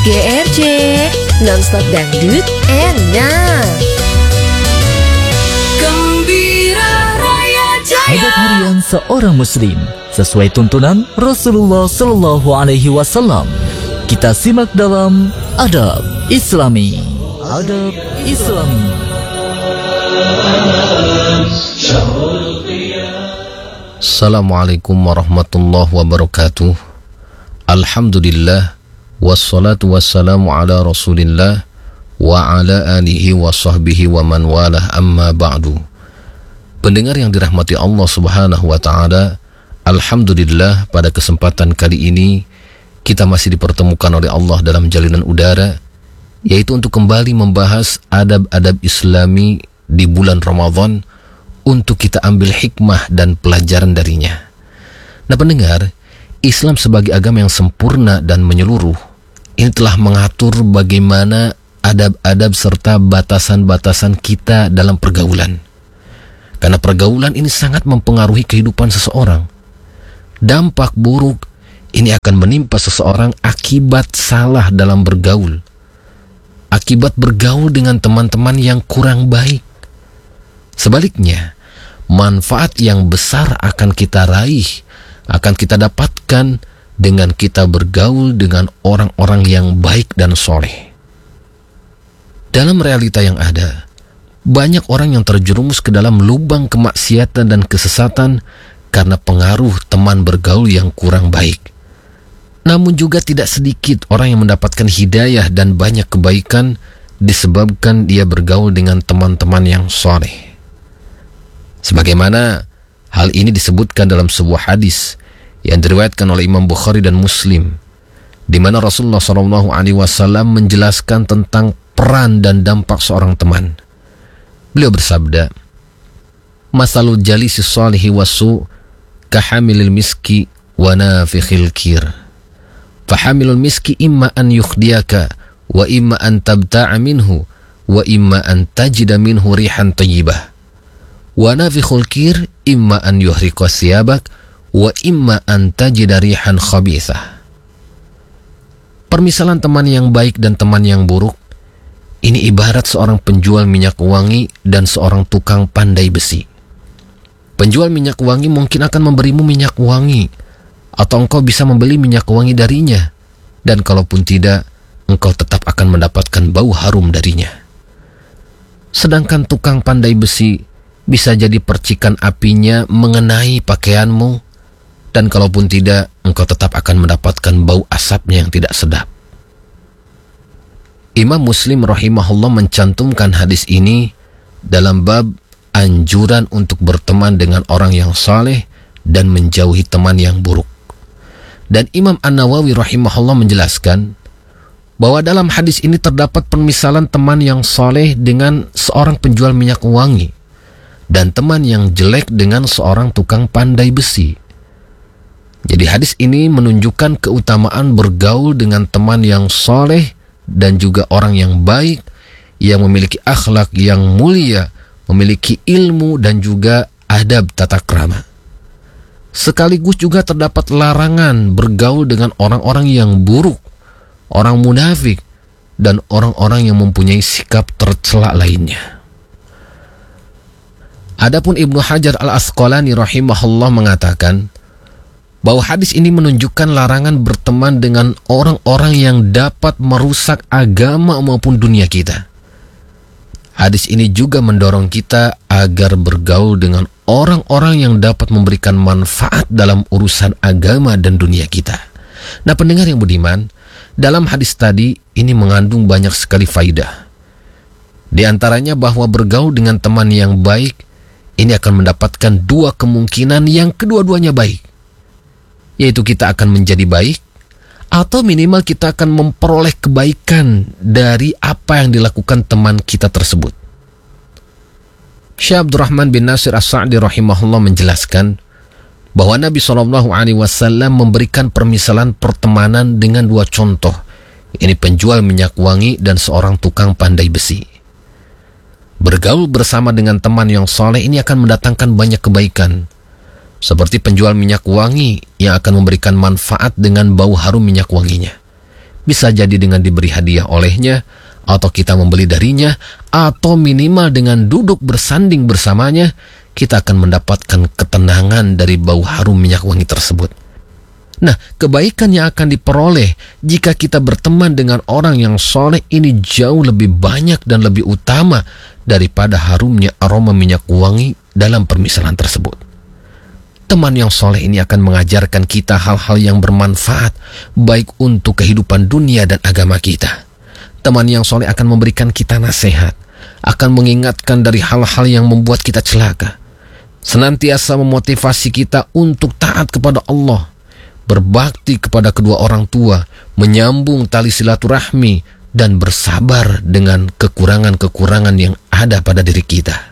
GRJ Nonstop Dangdut enak. Gembira Raya Jaya. Adab harian seorang muslim sesuai tuntunan Rasulullah Sallallahu Alaihi Wasallam. Kita simak dalam Adab Islami. Adab Islami. Assalamualaikum warahmatullahi wabarakatuh. Alhamdulillah, wassalatu wassalamu ala rasulillah wa ala alihi wa sahbihi wa man walah, amma ba'du. Pendengar yang dirahmati Allah subhanahu wa ta'ala, alhamdulillah pada kesempatan kali ini kita masih dipertemukan oleh Allah dalam jalinan udara, yaitu untuk kembali membahas adab-adab islami di bulan Ramadan untuk kita ambil hikmah dan pelajaran darinya. Nah pendengar, Islam sebagai agama yang sempurna dan menyeluruh, ini telah mengatur bagaimana adab-adab serta batasan-batasan kita dalam pergaulan. Karena pergaulan ini sangat mempengaruhi kehidupan seseorang. Dampak buruk ini akan menimpa seseorang akibat salah dalam bergaul. Akibat bergaul dengan teman-teman yang kurang baik. Sebaliknya, manfaat yang besar akan kita raih, akan kita dapatkan dengan kita bergaul dengan orang-orang yang baik dan soleh. Dalam realita yang ada, banyak orang yang terjerumus ke dalam lubang kemaksiatan dan kesesatan karena pengaruh teman bergaul yang kurang baik. Namun juga tidak sedikit orang yang mendapatkan hidayah dan banyak kebaikan disebabkan dia bergaul dengan teman-teman yang soleh. Sebagaimana hal ini disebutkan dalam sebuah hadis yang diriwayatkan oleh Imam Bukhari dan Muslim, di mana Rasulullah SAW menjelaskan tentang peran dan dampak seorang teman. Beliau bersabda, "Masalul jalisi salihi wasu kahamilil miski wa nafikhil kir. Fahamilul miski imma an yukhdiyaka wa imma an tabta'a minhu wa imma an tajida minhu rihan tayyibah. Wa nafikhul kir imma an yuhriqa siyabak wa imma an tajida rihan khabithah." Permisalan teman yang baik dan teman yang buruk ini ibarat seorang penjual minyak wangi dan seorang tukang pandai besi. Penjual minyak wangi mungkin akan memberimu minyak wangi, atau engkau bisa membeli minyak wangi darinya, dan kalaupun tidak, engkau tetap akan mendapatkan bau harum darinya. Sedangkan tukang pandai besi bisa jadi percikan apinya mengenai pakaianmu, dan kalaupun tidak, engkau tetap akan mendapatkan bau asapnya yang tidak sedap. Imam Muslim rahimahullah mencantumkan hadis ini dalam bab anjuran untuk berteman dengan orang yang saleh dan menjauhi teman yang buruk. Dan Imam An-Nawawi rahimahullah menjelaskan bahwa dalam hadis ini terdapat permisalan teman yang saleh dengan seorang penjual minyak wangi, dan teman yang jelek dengan seorang tukang pandai besi. Jadi hadis ini menunjukkan keutamaan bergaul dengan teman yang soleh dan juga orang yang baik, yang memiliki akhlak yang mulia, memiliki ilmu dan juga adab tata krama. Sekaligus juga terdapat larangan bergaul dengan orang-orang yang buruk, orang munafik, dan orang-orang yang mempunyai sikap tercela lainnya. Adapun Ibnu Hajar Al-Asqalani rahimahullah mengatakan bahwa hadis ini menunjukkan larangan berteman dengan orang-orang yang dapat merusak agama maupun dunia kita. Hadis ini juga mendorong kita agar bergaul dengan orang-orang yang dapat memberikan manfaat dalam urusan agama dan dunia kita. Nah pendengar yang budiman, dalam hadis tadi ini mengandung banyak sekali faidah. Di antaranya bahwa bergaul dengan teman yang baik ini akan mendapatkan dua kemungkinan yang kedua-duanya baik, yaitu kita akan menjadi baik, atau minimal kita akan memperoleh kebaikan dari apa yang dilakukan teman kita tersebut. Syekh Abdurrahman bin Nasir As-Sa'di rahimahullah menjelaskan bahwa Nabi SAW memberikan permisalan pertemanan dengan dua contoh. Ini penjual minyak wangi dan seorang tukang pandai besi. Bergaul bersama dengan teman yang soleh ini akan mendatangkan banyak kebaikan. Seperti penjual minyak wangi yang akan memberikan manfaat dengan bau harum minyak wanginya. Bisa jadi dengan diberi hadiah olehnya, atau kita membeli darinya, atau minimal dengan duduk bersanding bersamanya, kita akan mendapatkan ketenangan dari bau harum minyak wangi tersebut. Nah, kebaikan yang akan diperoleh jika kita berteman dengan orang yang soleh ini jauh lebih banyak dan lebih utama daripada harumnya aroma minyak wangi dalam permisalan tersebut. Teman yang soleh ini akan mengajarkan kita hal-hal yang bermanfaat, baik untuk kehidupan dunia dan agama kita. Teman yang soleh akan memberikan kita nasihat, akan mengingatkan dari hal-hal yang membuat kita celaka, senantiasa memotivasi kita untuk taat kepada Allah, berbakti kepada kedua orang tua, menyambung tali silaturahmi, dan bersabar dengan kekurangan-kekurangan yang ada pada diri kita.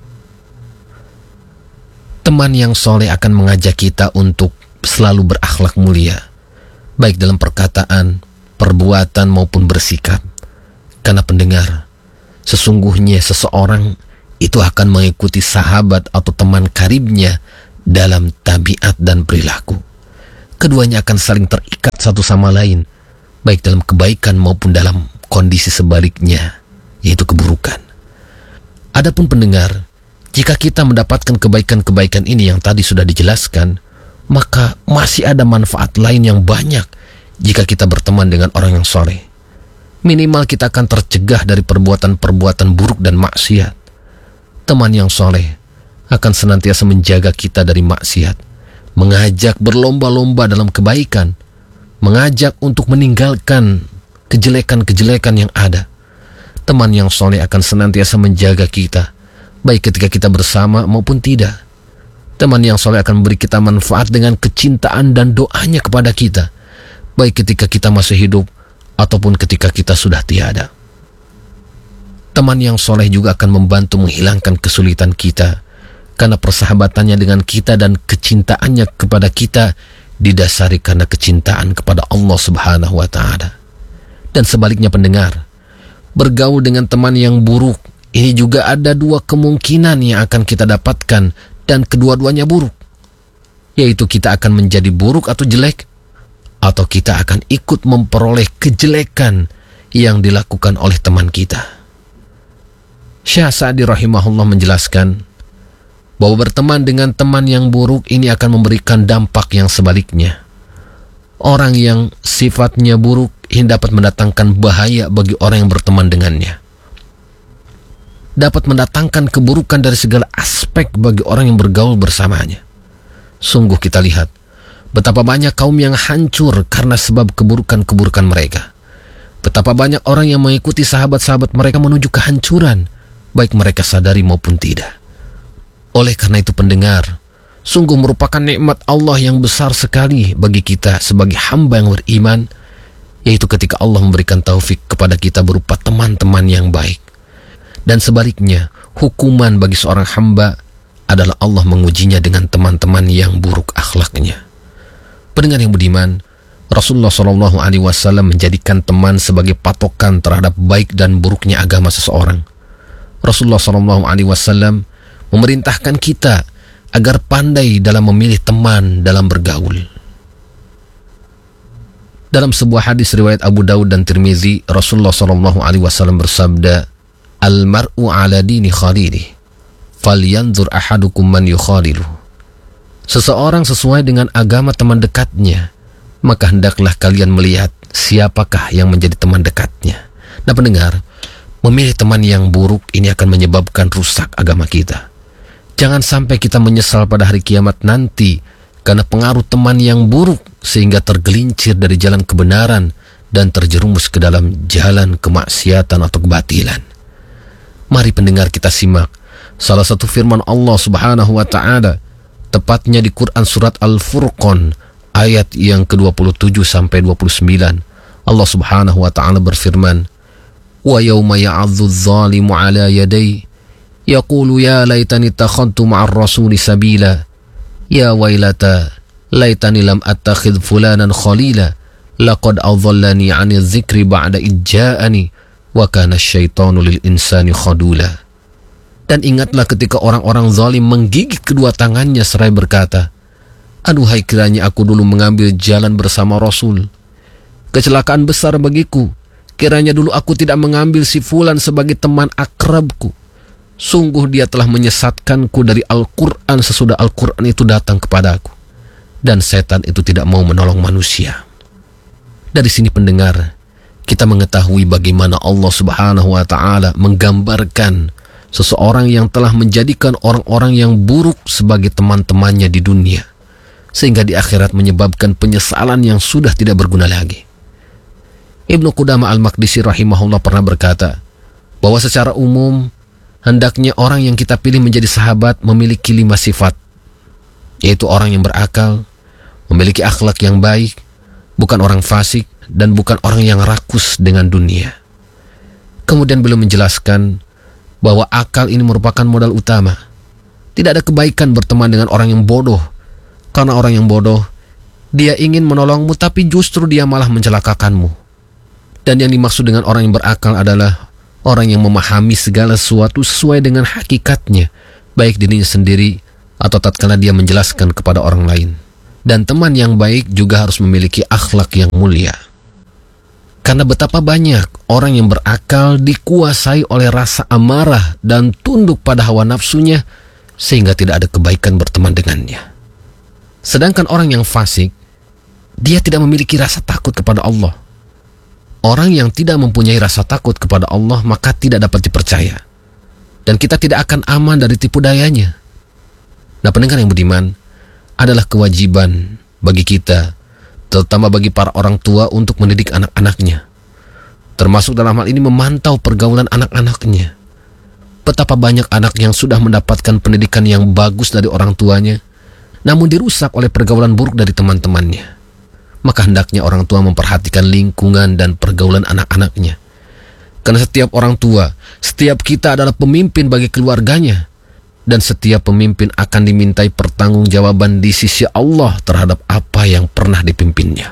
Teman yang soleh akan mengajak kita untuk selalu berakhlak mulia, baik dalam perkataan, perbuatan maupun bersikap. Karena pendengar, sesungguhnya seseorang itu akan mengikuti sahabat atau teman karibnya dalam tabiat dan perilaku. Keduanya akan saling terikat satu sama lain, baik dalam kebaikan maupun dalam kondisi sebaliknya, yaitu keburukan. Adapun pendengar, jika kita mendapatkan kebaikan-kebaikan ini yang tadi sudah dijelaskan, maka masih ada manfaat lain yang banyak jika kita berteman dengan orang yang soleh. Minimal kita akan tercegah dari perbuatan-perbuatan buruk dan maksiat. Teman yang soleh akan senantiasa menjaga kita dari maksiat, mengajak berlomba-lomba dalam kebaikan, mengajak untuk meninggalkan kejelekan-kejelekan yang ada. Teman yang soleh akan senantiasa menjaga kita, baik ketika kita bersama maupun tidak. Teman yang soleh akan memberi kita manfaat dengan kecintaan dan doanya kepada kita, baik ketika kita masih hidup ataupun ketika kita sudah tiada. Teman yang soleh juga akan membantu menghilangkan kesulitan kita, karena persahabatannya dengan kita dan kecintaannya kepada kita didasari karena kecintaan kepada Allah Subhanahu wa Ta'ala. Dan sebaliknya pendengar, bergaul dengan teman yang buruk, ini juga ada dua kemungkinan yang akan kita dapatkan, dan kedua-duanya buruk, yaitu kita akan menjadi buruk atau jelek, atau kita akan ikut memperoleh kejelekan yang dilakukan oleh teman kita. Syekh Sa'di rahimahullah menjelaskan bahwa berteman dengan teman yang buruk ini akan memberikan dampak yang sebaliknya. Orang yang sifatnya buruk ini dapat mendatangkan bahaya bagi orang yang berteman dengannya, dapat mendatangkan keburukan dari segala aspek bagi orang yang bergaul bersamanya. Sungguh kita lihat betapa banyak kaum yang hancur karena sebab keburukan-keburukan mereka. Betapa banyak orang yang mengikuti sahabat-sahabat mereka menuju kehancuran, baik mereka sadari maupun tidak. Oleh karena itu pendengar, sungguh merupakan nikmat Allah yang besar sekali bagi kita sebagai hamba yang beriman, yaitu ketika Allah memberikan taufik kepada kita berupa teman-teman yang baik. Dan sebaliknya, hukuman bagi seorang hamba adalah Allah mengujinya dengan teman-teman yang buruk akhlaknya. Pendengar yang budiman, Rasulullah SAW menjadikan teman sebagai patokan terhadap baik dan buruknya agama seseorang. Rasulullah SAW memerintahkan kita agar pandai dalam memilih teman dalam bergaul. Dalam sebuah hadis riwayat Abu Daud dan Tirmizi, Rasulullah SAW bersabda, "Al-mar'u ala dini khalilih, falyanzur ahadukum man yukhaliluh." Seseorang sesuai dengan agama teman dekatnya, maka hendaklah kalian melihat siapakah yang menjadi teman dekatnya. Nah pendengar, memilih teman yang buruk ini akan menyebabkan rusak agama kita. Jangan sampai kita menyesal pada hari kiamat nanti karena pengaruh teman yang buruk sehingga tergelincir dari jalan kebenaran dan terjerumus ke dalam jalan kemaksiatan atau kebatilan. Mari pendengar kita simak salah satu firman Allah Subhanahu wa Ta'ala, tepatnya di Quran surat Al-Furqan ayat yang ke-27 sampai 29. Allah Subhanahu wa Ta'ala berfirman, "Wa yawma ya'adzu adh-dhalimu 'ala yadayhi yaqulu ya laitani takhadtu ma'ar rasuli sabila ya wailata laitani lam attakhidh fulanan khalila laqad adhallani 'ani adh-dhikri ba'da idh ja'ani wa kana asy-syaitanu lil insani khadula." Dan ingatlah ketika orang-orang zalim menggigit kedua tangannya seraya berkata, "Aduhai kiranya aku dulu mengambil jalan bersama Rasul. Kecelakaan besar bagiku. Kiranya dulu aku tidak mengambil si Fulan sebagai teman akrabku. Sungguh dia telah menyesatkanku dari Al-Quran sesudah Al-Quran itu datang kepadaku. Dan setan itu tidak mau menolong manusia. Dari sini pendengar, kita mengetahui bagaimana Allah Subhanahu wa Ta'ala menggambarkan seseorang yang telah menjadikan orang-orang yang buruk sebagai teman-temannya di dunia, sehingga di akhirat menyebabkan penyesalan yang sudah tidak berguna lagi. Ibnu Qudamah Al-Maqdisi rahimahullah pernah berkata bahwa secara umum hendaknya orang yang kita pilih menjadi sahabat memiliki 5 sifat, yaitu orang yang berakal, memiliki akhlak yang baik, bukan orang fasik, dan bukan orang yang rakus dengan dunia. Kemudian beliau menjelaskan bahwa akal ini merupakan modal utama. Tidak ada kebaikan berteman dengan orang yang bodoh, karena orang yang bodoh, dia ingin menolongmu tapi justru dia malah mencelakakanmu. Dan yang dimaksud dengan orang yang berakal adalah orang yang memahami segala sesuatu sesuai dengan hakikatnya, baik dirinya sendiri atau tatkala dia menjelaskan kepada orang lain. Dan teman yang baik juga harus memiliki akhlak yang mulia. Karena betapa banyak orang yang berakal dikuasai oleh rasa amarah dan tunduk pada hawa nafsunya, sehingga tidak ada kebaikan berteman dengannya. Sedangkan orang yang fasik, dia tidak memiliki rasa takut kepada Allah. Orang yang tidak mempunyai rasa takut kepada Allah maka tidak dapat dipercaya. Dan kita tidak akan aman dari tipu dayanya. Nah, pendengar yang budiman, adalah kewajiban bagi kita, terutama bagi para orang tua, untuk mendidik anak-anaknya. Termasuk dalam hal ini memantau pergaulan anak-anaknya. Betapa banyak anak yang sudah mendapatkan pendidikan yang bagus dari orang tuanya, namun dirusak oleh pergaulan buruk dari teman-temannya. Maka hendaknya orang tua memperhatikan lingkungan dan pergaulan anak-anaknya. Karena setiap orang tua, setiap kita adalah pemimpin bagi keluarganya. Dan setiap pemimpin akan dimintai pertanggungjawaban di sisi Allah terhadap apa yang pernah dipimpinnya.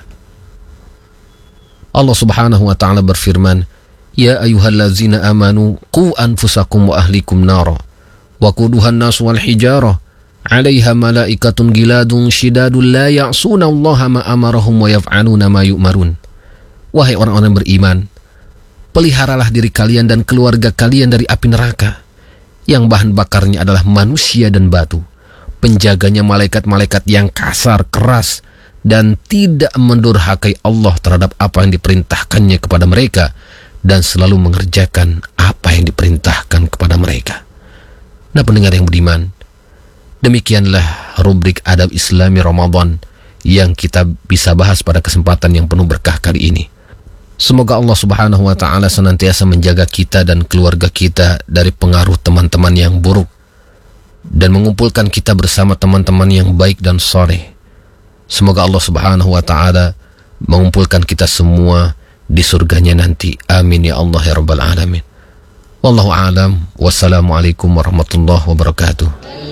Allah Subhanahu wa Ta'ala berfirman, Ya ayyuhallazina amanu qu anfusakum wa ahlikum nara wa quduhan nas wal hijarah 'alaiha malaikatun giladun shidadun la ya'suna Allaha ma amarahum wa yaf'aluna ma yu'marun. Wahai orang-orang beriman, peliharalah diri kalian dan keluarga kalian dari api neraka yang bahan bakarnya adalah manusia dan batu. Penjaganya malaikat-malaikat yang kasar, keras, dan tidak mendurhakai Allah terhadap apa yang diperintahkannya kepada mereka, dan selalu mengerjakan apa yang diperintahkan kepada mereka. Nah, pendengar yang budiman, demikianlah rubrik Adab Islami Ramadan yang kita bisa bahas pada kesempatan yang penuh berkah kali ini. Semoga Allah Subhanahu wa Ta'ala senantiasa menjaga kita dan keluarga kita dari pengaruh teman-teman yang buruk, dan mengumpulkan kita bersama teman-teman yang baik dan saleh. Semoga Allah Subhanahu wa Ta'ala mengumpulkan kita semua di surganya nanti. Amin ya Allah ya Rabbal Alamin. Wallahu a'lam. Wassalamualaikum warahmatullahi wabarakatuh.